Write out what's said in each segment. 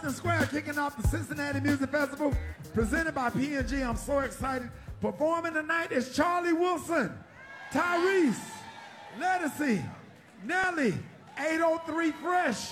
Boston Square kicking off the Cincinnati Music Festival presented by P&G. I'm so excited. Performing tonight is Charlie Wilson, Tyrese, Lettucey, Nelly, 803 Fresh.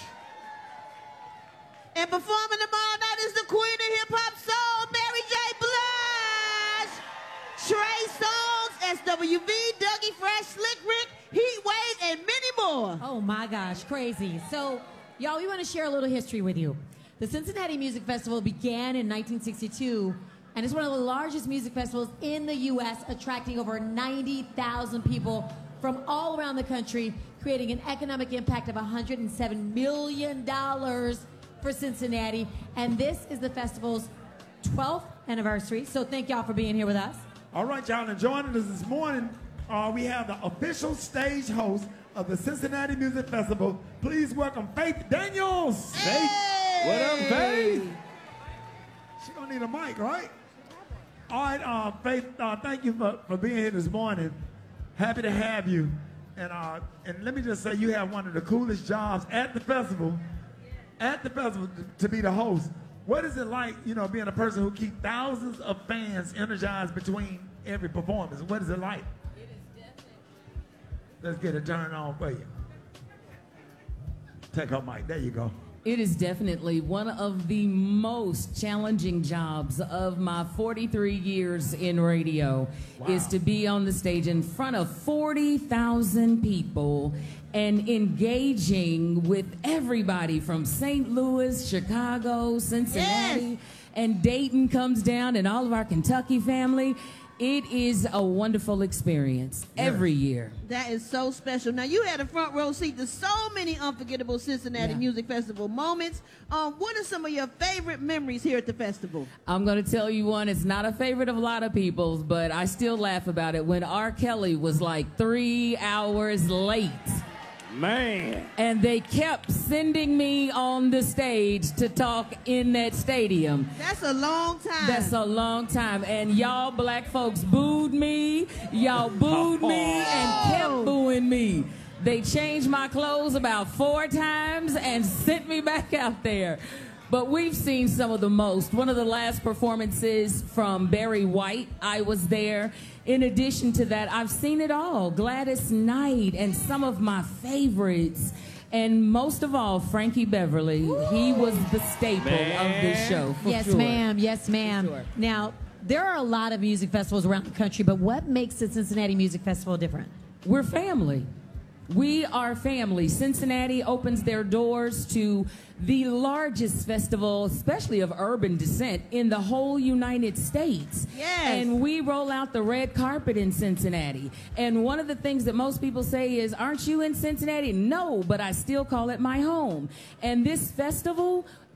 And performing tomorrow night is the queen of hip-hop soul, Mary J. Blige, Trey Songz, SWV, Dougie Fresh, Slick Rick, Heatwave, and many more. Oh my gosh, crazy. So, y'all, we want to share a little history with you. The Cincinnati Music Festival began in 1962, and it's one of the largest music festivals in the U.S., attracting over 90,000 people from all around the country, creating an economic impact of $107 million for Cincinnati. And this is the festival's 12th anniversary, so thank y'all for being here with us. All right, y'all, and joining us this morning, we have the official stage host of the Cincinnati Music Festival. Please welcome Faith Daniels. Hey! Faith, what up, Faith? She don't need a mic, right? All right, Faith, thank you for being here this morning. Happy to have you. And let me just say, you have one of the coolest jobs at the festival. At the festival, to be the host. What is it like, you know, being a person who keeps thousands of fans energized between every performance? What is it like? It is definitely. Let's get it turned on for you. Take her mic. There you go. It is definitely one of the most challenging jobs of my 43 years in radio. Wow. Is to be on the stage in front of 40,000 people and engaging with everybody from St. Louis, Chicago, Cincinnati, Yes. and Dayton comes down, and all of our Kentucky family. It is a wonderful experience every year. That is so special. Now, you had a front row seat to so many unforgettable Cincinnati Music Festival moments. What are some of your favorite memories here at the festival? I'm going to tell you one. It's not a favorite of a lot of people's, but I still laugh about it. When R. Kelly was like 3 hours late. Man. And they kept sending me on the stage to talk in that stadium. That's a long time. That's a long time. And y'all black folks booed me. Y'all booed me and kept booing me. They changed my clothes about 4 times and sent me back out there. But we've seen some of the most. One of the last performances from Barry White, I was there. In addition to that, I've seen it all. Gladys Knight and some of my favorites. And most of all, Frankie Beverly. Woo! He was the staple of this show, for Yes, sure. ma'am. Yes, ma'am. Sure. Now, there are a lot of music festivals around the country, but what makes the Cincinnati Music Festival different? We're family. We are family. Cincinnati opens their doors to the largest festival, especially of urban descent, in the whole United States. Yes. And we roll out the red carpet in Cincinnati. And one of the things that most people say is, aren't you in Cincinnati? No, but I still call it my home. And this festival